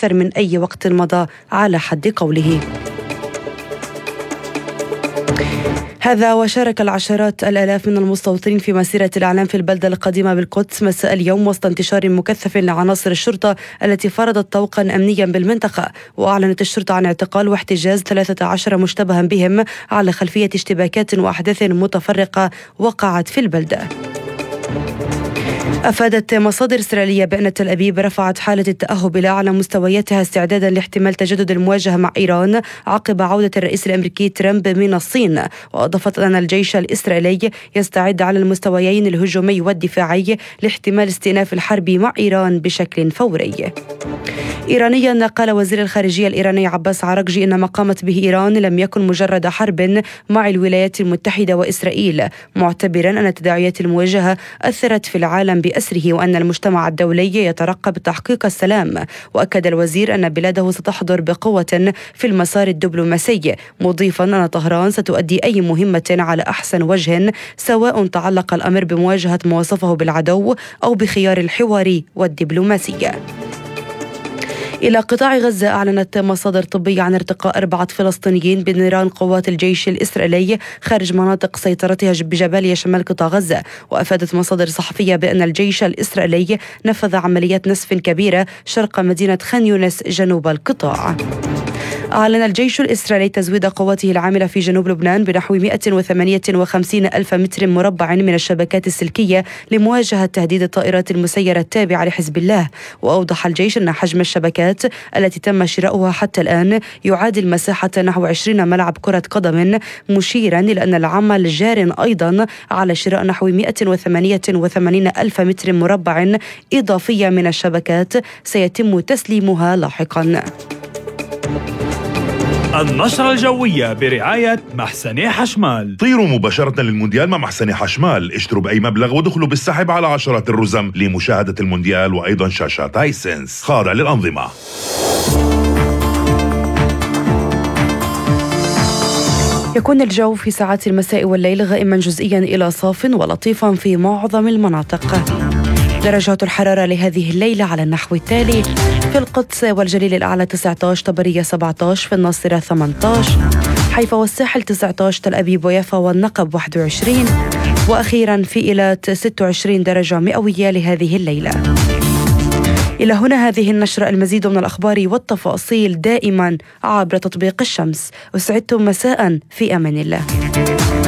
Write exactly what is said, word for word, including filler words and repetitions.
أكثر من أي وقت مضى على حد قوله. هذا وشارك العشرات الآلاف من المستوطنين في مسيرة الإعلام في البلدة القديمة بالقدس مساء اليوم وسط انتشار مكثف لعناصر الشرطة التي فرضت طوقا أمنيا بالمنطقة. وأعلنت الشرطة عن اعتقال واحتجاز ثلاثة عشر مشتبها بهم على خلفية اشتباكات وأحداث متفرقة وقعت في البلدة. أفادت مصادر إسرائيلية بأن تل أبيب رفعت حالة التأهب إلى أعلى مستوياتها استعدادا لاحتمال تجدد المواجهة مع إيران عقب عودة الرئيس الأمريكي ترامب من الصين. وأضافت أن الجيش الإسرائيلي يستعد على المستويين الهجومي والدفاعي لاحتمال استئناف الحرب مع إيران بشكل فوري. إيرانيا قال وزير الخارجية الإيراني عباس عراقجي إن ما قامت به إيران لم يكن مجرد حرب مع الولايات المتحدة وإسرائيل، معتبرا أن تداعيات المواجهة أثرت في العالم بأسره وأن المجتمع الدولي يترقب تحقيق السلام. وأكد الوزير أن بلاده ستحضر بقوة في المسار الدبلوماسي، مضيفا أن طهران ستؤدي أي مهمة على أحسن وجه سواء تعلق الأمر بمواجهة ما وصفه بالعدو أو بخيار الحوار والدبلوماسية. إلى قطاع غزة، أعلنت مصادر طبية عن ارتقاء أربعة فلسطينيين بنيران قوات الجيش الإسرائيلي خارج مناطق سيطرتها بجباليا شمال قطاع غزة. وأفادت مصادر صحفية بأن الجيش الإسرائيلي نفذ عمليات نسف كبيرة شرق مدينة خان يونس جنوب القطاع. أعلن الجيش الإسرائيلي تزويد قواته العاملة في جنوب لبنان بنحو مئة وثمانية وخمسين ألف متر مربع من الشبكات السلكية لمواجهة تهديد الطائرات المسيرة التابعة لحزب الله. وأوضح الجيش أن حجم الشبكات التي تم شراؤها حتى الآن يعادل مساحة نحو عشرين ملعب كرة قدم، مشيرا إلى أن العمل جار أيضا على شراء نحو مئة وثمانية وثمانين ألف متر مربع إضافية من الشبكات سيتم تسليمها لاحقا. النشرة الجوية برعاية محسني حشمال. طيروا مباشرة للمونديال مع محسني حشمال، اشتروا بأي مبلغ ودخلوا بالسحب على عشرات الرزم لمشاهدة المونديال وأيضا شاشات هايسنس خاضع للأنظمة. يكون الجو في ساعات المساء والليل غائما جزئيا إلى صاف ولطيفا في معظم المناطق. درجات الحرارة لهذه الليلة على النحو التالي: في القدس والجليل الأعلى تسعة عشر، طبرية سبعة عشر، في الناصرة ثمانية عشر، حيفا والساحل تسعة عشر، تل أبيب ويافا والنقب واحد وعشرين، وأخيرا في إيلات ستة وعشرين درجة مئوية لهذه الليلة. إلى هنا هذه النشرة، المزيد من الأخبار والتفاصيل دائما عبر تطبيق الشمس. أسعدتم مساء، في أمان الله.